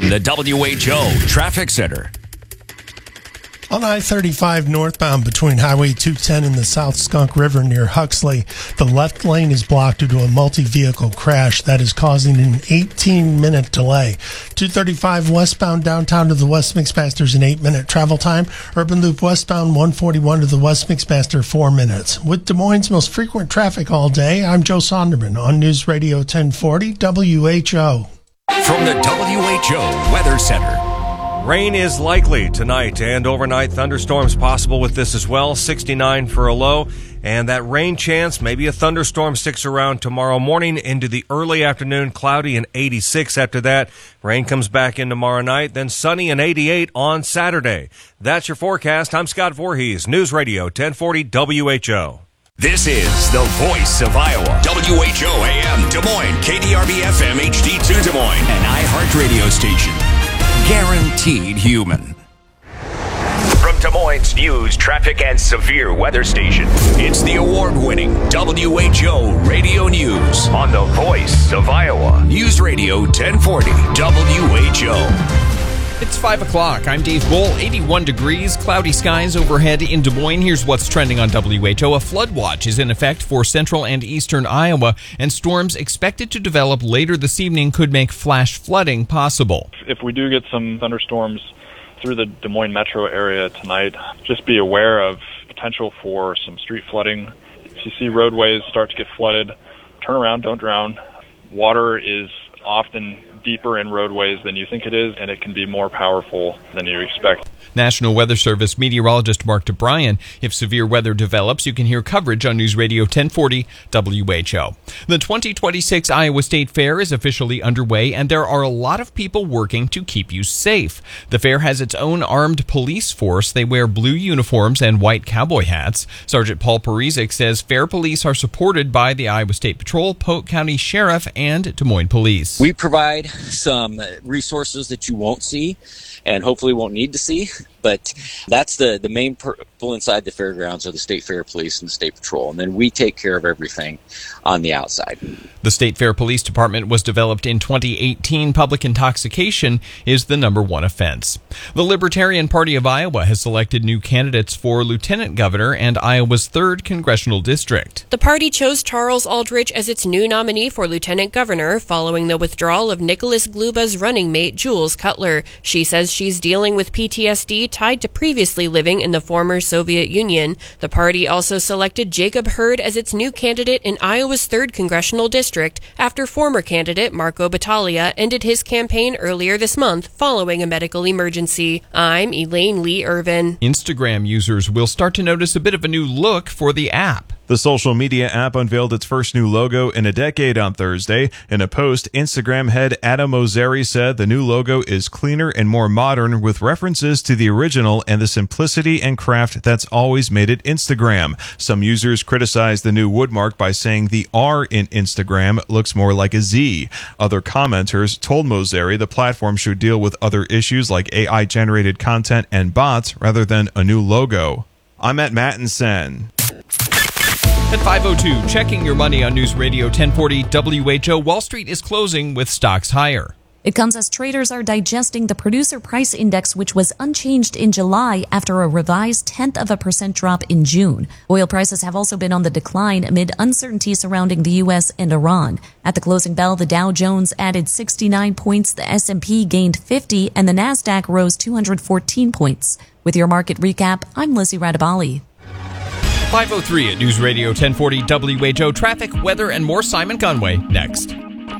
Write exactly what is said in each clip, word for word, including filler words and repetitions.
From the W H O Traffic Center. On I thirty-five northbound between Highway two ten and the South Skunk River near Huxley, the left lane is blocked due to a multi-vehicle crash that is causing an eighteen-minute delay. two thirty-five westbound downtown to the West Mixmaster is an eight-minute travel time. Urban Loop westbound one forty-one to the West Mixmaster, four minutes. With Des Moines' most frequent traffic all day, I'm Joe Sonderman on News Radio ten forty W H O. From the W H O Weather Center. Rain is likely tonight and overnight. Thunderstorms possible with this as well. sixty-nine for a low. And that rain chance, maybe a thunderstorm sticks around tomorrow morning into the early afternoon. Cloudy and eighty-six after that. Rain comes back in tomorrow night. Then sunny and eighty-eight on Saturday. That's your forecast. I'm Scott Voorhees. News Radio ten forty W H O. This is the voice of Iowa. W H O A M Des Moines, K D R B F M H D two Des Moines, an iHeart radio station. Guaranteed human. From Des Moines News, Traffic, and Severe Weather Station, it's the award-winning W H O Radio News on the voice of Iowa. News Radio ten forty W H O. It's five o'clock. I'm Dave Bull. eighty-one degrees, cloudy skies overhead in Des Moines. Here's what's trending on W H O. A flood watch is in effect for central and eastern Iowa, and storms expected to develop later this evening could make flash flooding possible. If we do get some thunderstorms through the Des Moines metro area tonight, just be aware of potential for some street flooding. If you see roadways start to get flooded, turn around, don't drown. Water is often deeper in roadways than you think it is, and it can be more powerful than you expect. National Weather Service meteorologist Mark DeBryan. If severe weather develops, you can hear coverage on News Radio ten forty W H O. The twenty twenty-six Iowa State Fair is officially underway, and there are a lot of people working to keep you safe. The fair has its own armed police force. They wear blue uniforms and white cowboy hats. Sergeant Paul Parizek says fair police are supported by the Iowa State Patrol, Polk County Sheriff, and Des Moines Police. We provide some resources that you won't see and hopefully won't need to see, but that's the, the main people inside the fairgrounds are the State Fair Police and the State Patrol, and then we take care of everything on the outside. The State Fair Police Department was developed in twenty eighteen. Public intoxication is the number one offense. The Libertarian Party of Iowa has selected new candidates for lieutenant governor and Iowa's third congressional district. The party chose Charles Aldrich as its new nominee for lieutenant governor following the withdrawal of Nicholas Gluba's running mate, Jules Cutler. She says she's dealing with P T S D tied to previously living in the former Soviet Union. The party also selected Jacob Hurd as its new candidate in Iowa's third congressional district after former candidate Marco Battaglia ended his campaign earlier this month following a medical emergency. I'm Elaine Lee Irvin. Instagram users will start to notice a bit of a new look for the app. The social media app unveiled its first new logo in a decade on Thursday. In a post, Instagram head Adam Mosseri said the new logo is cleaner and more modern with references to the original and the simplicity and craft that's always made it Instagram. Some users criticized the new woodmark by saying the R in Instagram looks more like a Z. Other commenters told Mosseri the platform should deal with other issues like A I-generated content and bots rather than a new logo. I'm at Mattinson. At five oh two, checking your money on News Radio ten forty W H O. Wall Street is closing with stocks higher. It comes as traders are digesting the Producer Price Index, which was unchanged in July after a revised tenth of a percent drop in June. Oil prices have also been on the decline amid uncertainty surrounding the U S and Iran. At the closing bell, the Dow Jones added sixty-nine points, the S and P gained fifty, and the Nasdaq rose two hundred fourteen points. With your market recap, I'm Lizzie Radabali. five oh three at News Radio ten forty W H O. Traffic, weather, and more. Simon Conway next.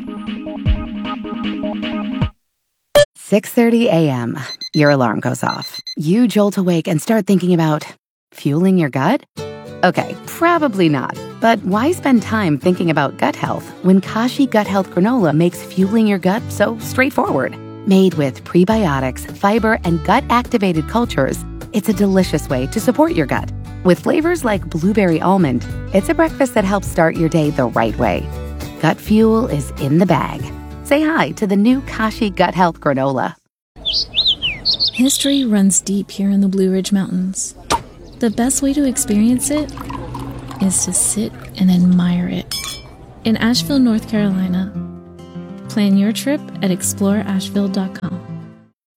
six thirty a.m. Your alarm goes off. You jolt awake and start thinking about fueling your gut? Okay, probably not. But why spend time thinking about gut health when Kashi Gut Health Granola makes fueling your gut so straightforward? Made with prebiotics, fiber, and gut-activated cultures, it's a delicious way to support your gut. With flavors like blueberry almond, it's a breakfast that helps start your day the right way. Gut fuel is in the bag. Say hi to the new Kashi Gut Health Granola. History runs deep here in the Blue Ridge Mountains. The best way to experience it is to sit and admire it. In Asheville, North Carolina. Plan your trip at explore asheville dot com.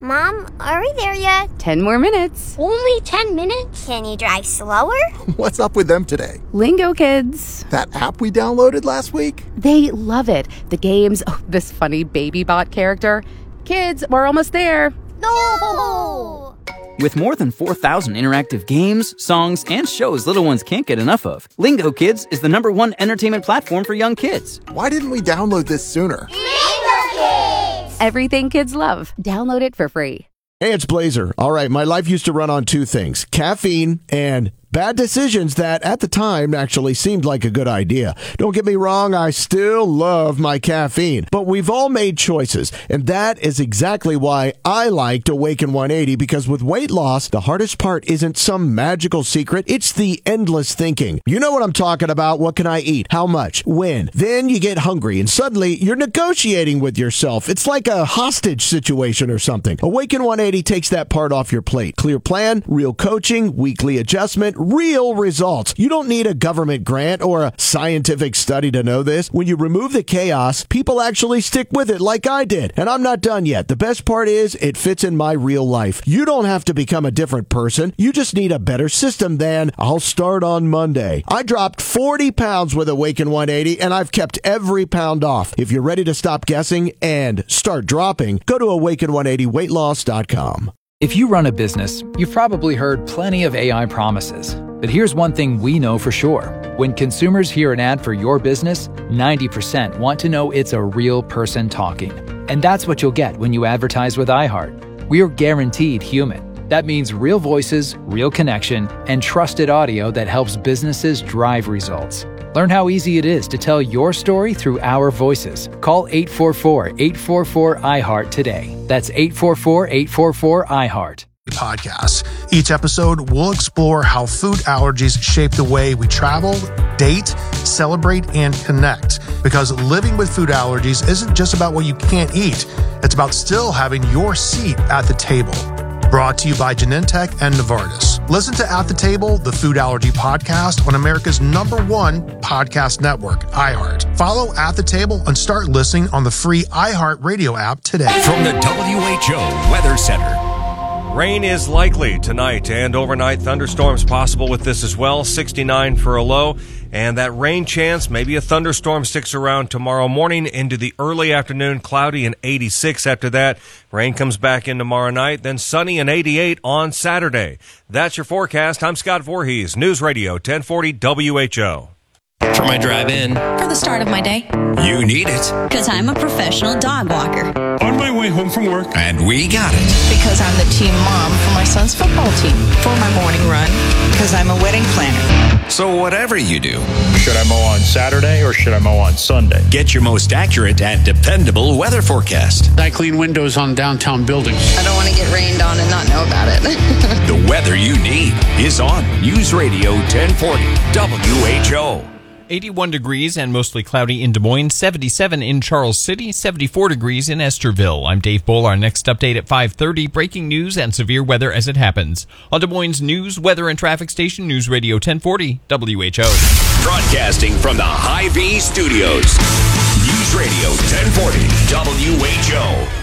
Mom, are we there yet? Ten more minutes. Only ten minutes? Can you drive slower? What's up with them today? Lingo Kids. That app we downloaded last week? They love it. The games, oh, this funny baby bot character. Kids, we're almost there. No! With more than four thousand interactive games, songs, and shows little ones can't get enough of, Lingo Kids is the number one entertainment platform for young kids. Why didn't we download this sooner? Lingo Kids! Everything kids love. Download it for free. Hey, it's Blazer. All right, my life used to run on two things, caffeine and bad decisions that at the time actually seemed like a good idea. Don't get me wrong, I still love my caffeine, but we've all made choices, and that is exactly why I liked Awaken one eighty, because with weight loss, the hardest part isn't some magical secret, it's the endless thinking. You know what I'm talking about. What can I eat? How much? When? Then you get hungry, and suddenly you're negotiating with yourself. It's like a hostage situation or something. Awaken one eighty takes that part off your plate. Clear plan, real coaching, weekly adjustment, real results. You don't need a government grant or a scientific study to know this. When you remove the chaos, people actually stick with it like I did. And I'm not done yet. The best part is it fits in my real life. You don't have to become a different person. You just need a better system than I'll start on Monday. I dropped forty pounds with Awaken one eighty and I've kept every pound off. If you're ready to stop guessing and start dropping, go to awaken one eighty weight loss dot com. If you run a business, you've probably heard plenty of A I promises. But here's one thing we know for sure. When consumers hear an ad for your business, ninety percent want to know it's a real person talking. And that's what you'll get when you advertise with iHeart. We're guaranteed human. That means real voices, real connection, and trusted audio that helps businesses drive results. Learn how easy it is to tell your story through our voices. Call eight four four, eight four four, I heart today. That's eight four four, eight four four, I heart. Podcasts. Each episode will explore how food allergies shape the way we travel, date, celebrate, and connect. Because living with food allergies isn't just about what you can't eat. It's about still having your seat at the table. Brought to you by Genentech and Novartis. Listen to At the Table, the Food Allergy Podcast on America's number one podcast network, iHeart. Follow At the Table and start listening on the free iHeart Radio app today. From the W H O Weather Center. Rain is likely tonight and overnight. Thunderstorms possible with this as well. sixty-nine for a low. And that rain chance, maybe a thunderstorm sticks around tomorrow morning into the early afternoon. Cloudy and eighty-six after that. Rain comes back in tomorrow night. Then sunny and eighty-eight on Saturday. That's your forecast. I'm Scott Voorhees, News Radio ten forty W H O. For my drive in. For the start of my day. You need it. Because I'm a professional dog walker. On my way home from work. And we got it. Because I'm the team mom for my son's football team. For my morning run. Because I'm a wedding planner. So whatever you do. Should I mow on Saturday or should I mow on Sunday? Get your most accurate and dependable weather forecast. I clean windows on downtown buildings. I don't want to get rained on and not know about it. The weather you need is on News Radio ten forty W H O. eighty-one degrees and mostly cloudy in Des Moines, seventy-seven in Charles City, seventy-four degrees in Estherville. I'm Dave Bull. Our next update at five thirty, breaking news and severe weather as it happens. On Des Moines News, Weather and Traffic Station, News Radio ten forty W H O. Broadcasting from the Hy-Vee Studios. News Radio ten forty W H O.